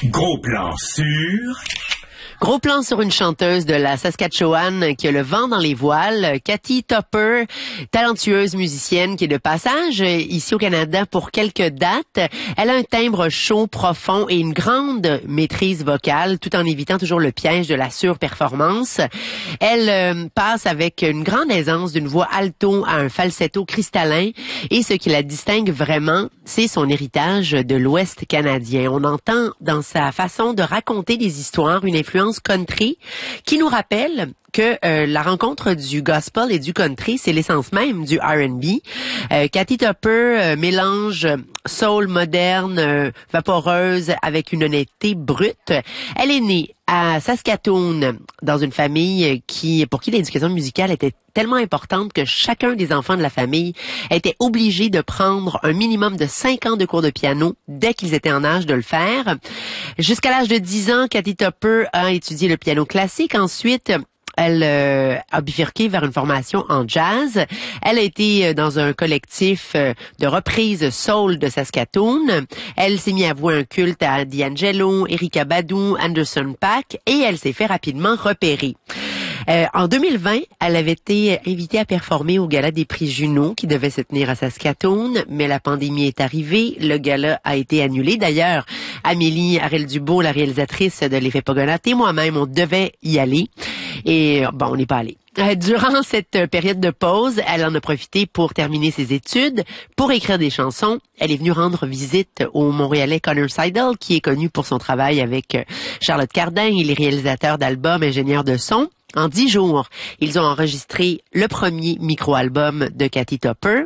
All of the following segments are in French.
Gros plan sur... Gros plan sur une chanteuse de la Saskatchewan qui a le vent dans les voiles, Katy Tupper, talentueuse musicienne qui est de passage ici au Canada pour quelques dates. Elle a un timbre chaud, profond et une grande maîtrise vocale, tout en évitant toujours le piège de la surperformance. Elle passe avec une grande aisance d'une voix alto à un falsetto cristallin et ce qui la distingue vraiment, c'est son héritage de l'Ouest canadien. On entend dans sa façon de raconter des histoires une influence country qui nous rappelle que la rencontre du gospel et du country, c'est l'essence même du R&B. Katy Tupper mélange soul moderne, vaporeuse avec une honnêteté brute. Elle est née à Saskatoon dans une famille pour qui l'éducation musicale était tellement importante que chacun des enfants de la famille était obligé de prendre un minimum de 5 ans de cours de piano dès qu'ils étaient en âge de le faire. Jusqu'à l'âge de 10 ans, Katy Tupper a étudié le piano classique. Ensuite, elle a bifurqué vers une formation en jazz. Elle a été dans un collectif de reprises soul de Saskatoon. Elle s'est mise à vouer un culte à D'Angelo, Erykah Badu, Anderson .Paak et elle s'est fait rapidement repérer. En 2020, elle avait été invitée à performer au Gala des prix Juno qui devait se tenir à Saskatoon, mais la pandémie est arrivée, le gala a été annulé. D'ailleurs, Amélie Harel-Dubois, la réalisatrice de L'Effet Pogonat, et moi-même, on devait y aller. Et bon, on n'est pas allé. Durant cette période de pause, elle en a profité pour terminer ses études, pour écrire des chansons. Elle est venue rendre visite au Montréalais Connor Seidel, qui est connu pour son travail avec Charlotte Cardin. Il est réalisateur d'albums, ingénieur de son. En 10 jours, ils ont enregistré le premier micro-album de Katy Tupper.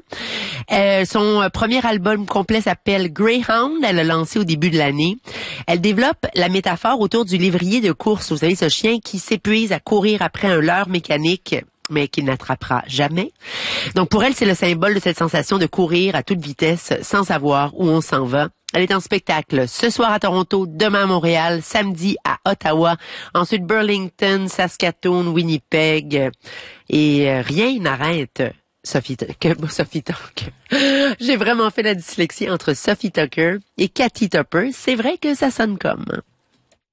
Son premier album complet s'appelle Greyhound. Elle l'a lancé au début de l'année. Elle développe la métaphore autour du lévrier de course. Vous savez, ce chien qui s'épuise à courir après un leurre mécanique, mais qui n'attrapera jamais. Donc pour elle, c'est le symbole de cette sensation de courir à toute vitesse sans savoir où on s'en va. Elle est en spectacle ce soir à Toronto, demain à Montréal, samedi à Ottawa, ensuite Burlington, Saskatoon, Winnipeg, et rien n'arrête Sophie Tucker. J'ai vraiment fait la dyslexie entre Sophie Tucker et Katy Tupper. C'est vrai que ça sonne comme.